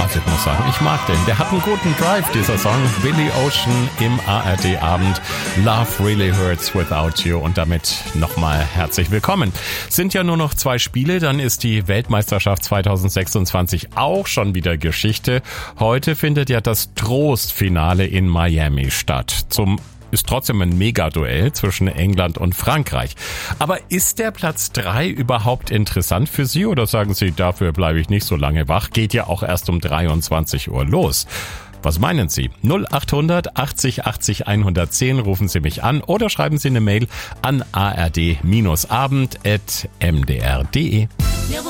Also ich muss sagen, ich mag den. Der hat einen guten Drive, dieser Song. Billy Ocean im ARD-Abend. Love Really Hurts Without You. Und damit nochmal herzlich willkommen. Sind ja nur noch 2 Spiele, dann ist die Weltmeisterschaft 2026 auch schon wieder Geschichte. Heute findet ja das Trostfinale in Miami statt. Ist trotzdem ein Megaduell zwischen England und Frankreich. Aber ist der Platz 3 überhaupt interessant für Sie oder sagen Sie, dafür bleibe ich nicht so lange wach? Geht ja auch erst um 23 Uhr los. Was meinen Sie? 0800 80 80 110 rufen Sie mich an oder schreiben Sie eine Mail an ard-abend@mdr.de.